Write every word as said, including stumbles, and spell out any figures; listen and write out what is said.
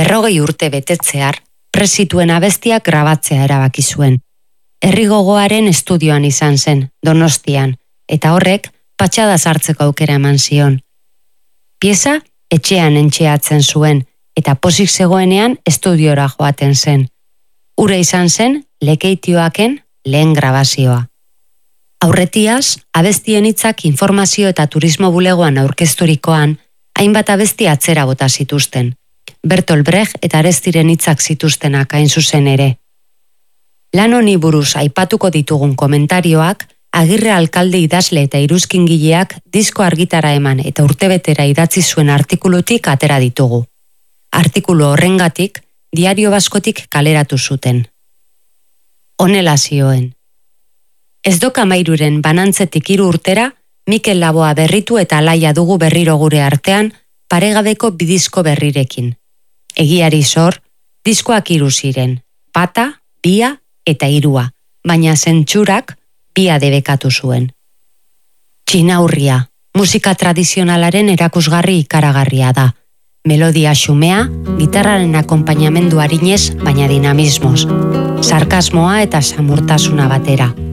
berrogei urte betetzear, presituen abestiak grabatzea erabaki zuen. Herri gogoaren estudioan izan zen, Donostian, eta horrek patxada sartzeko aukera eman zion. Pieza etxean entxeatzen zuen, eta pozik zegoenean estudiora joaten zen. Ura izan zen Lekeitioaken lehen grabazioa. Aurretiaz, abestien hitzak informazio eta turismo bulegoan aurkezturikoan, hainbat abesti atzera bota zituzten. Bertolt Brecht eta Arestiren hitzak zituztenak hain zuzen ere. Lan honi buruz aipatuko ditugun komentarioak, Agirre alkalde idazle eta iruzkingileak disko argitara eman eta urtebetera idatzi zuen artikulutik atera ditugu. Artikulu horrengatik, Diario Baskotik kaleratu zuten. Honela zioen. Ez doka mairuren banantzetik hiru urtera, Mikel Laboa berritu eta alaia dugu berriro gure artean, paregabeko bidizko berrirekin. Egiari zor, diskoak hiru ziren, bata, bia eta hirua, baina zentsurak bia debekatu zuen. Txinaurria, musika tradizionalaren erakusgarri ikaragarria da. Melodia xumea, gitarraren akonpainamendu arinez, baina dinamismoz. Sarkasmoa eta samurtasuna batera.